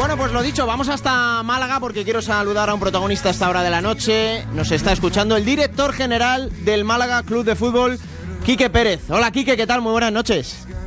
Bueno, pues lo dicho, vamos hasta Málaga porque quiero saludar a un protagonista a esta hora de la noche. Nos está escuchando el director general del Málaga Club de Fútbol, Quique Pérez. Hola, Quique, ¿qué tal? Muy buenas noches.